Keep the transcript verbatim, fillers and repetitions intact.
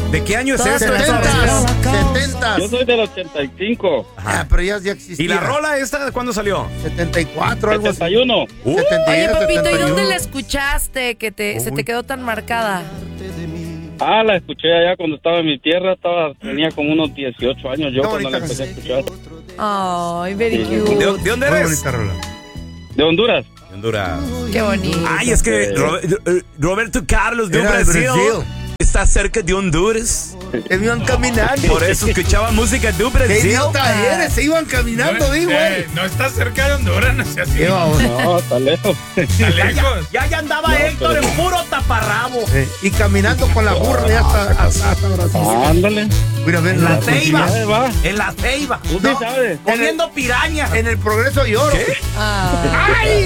¿De qué año es Todas esto? setentas. setentas. Yo soy del ochenta y cinco. Ah, pero ya, ya existía. ¿Y la rola esta de cuándo salió? setenta y cuatro, algo así. setenta y uno. Uh, setenta y Oye, uno, papito, ¿y setenta y dónde uno. la escuchaste que te, se te quedó tan marcada? Ah, la escuché allá cuando estaba en mi tierra. Estaba, tenía como unos dieciocho años yo Qué cuando la bonita empecé a escuchar. Ay, very Sí. cute. ¿De, de dónde Muy eres? bonita rola. De Honduras. De Honduras. Qué bonito. Ay, es que Ro- eh, Roberto Carlos de Era de Brasil, Brasil. está cerca de Honduras. Que iban caminando. Por eso escuchaba música de ¿Qué Brasil. idiota eres? Se iban caminando, di, güey. Eh, no está cerca de Honduras, no sea así. Qué babón. No, está lejos. Está lejos. Ya, ya andaba No, Héctor pero- en puro taparrabo. Eh, y caminando con la burra ya hasta, hasta, hasta Brasil. Ándale. Mira, ven, En la la- ceiba. Ahí va. En la ceiba. Tú sí No, sabes. comiendo piraña. en el progreso y oro. Ah. ¡Ay!